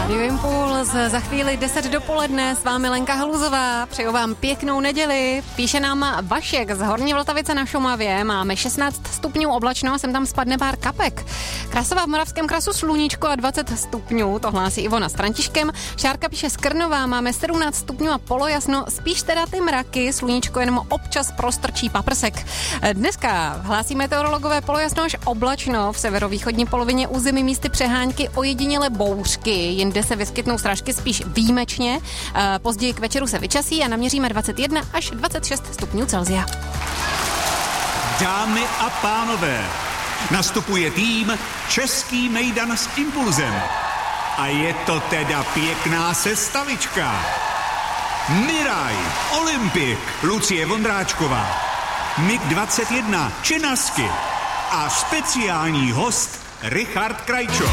Radio Impuls, za chvíli 10 dopoledne, s vámi Lenka Haluzová, přeju vám pěknou neděli. Píše nám Vašek z Horní Vltavice na Šumavě, máme 16 stupňů oblačno, sem tam spadne pár kapek. Krasová v Moravském krasu sluníčko a 20 stupňů, to hlásí Ivona s Františkem. Šárka píše z Krnova, máme 17 stupňů a polojasno, spíš teda ty mraky, sluníčko jenom občas prostrčí paprsek. Dneska hlásí meteorologové polojasno až oblačno, v severovýchodní polovině území místy přehánky ojediněle bouřky, jinde se vyskytnou srážky spíš výjimečně. Později k večeru se vyčasí a naměříme 21 až 26 stupňů Celsia. Dámy a pánové, nastupuje tým Český mejdan s Impulzem. A je to teda pěkná sestavička. Miraj, Olympik, Lucie Vondráčková, MiG-21, Čenasky a speciální host Richard Krajčo.